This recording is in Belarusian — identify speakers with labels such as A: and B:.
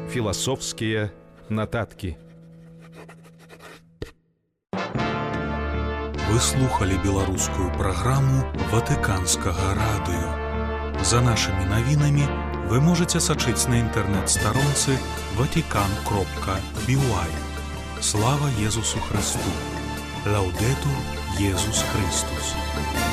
A: Філасофскія нататкі.
B: Вы слухали беларускую праграму Ватыканскага радыё. За нашымі навінамі вы можаце сачыць на інтэрнэт-старонцы vatican.by. Слава Езусу Христу! Лаўдетур Езус Христус!